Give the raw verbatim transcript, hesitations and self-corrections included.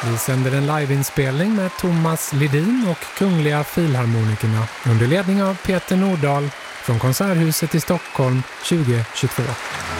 Vi sänder en liveinspelning med Thomas Lidin och Kungliga Filharmonikerna under ledning av Peter Nordahl från Konserthuset i Stockholm tjugo tjugotvå.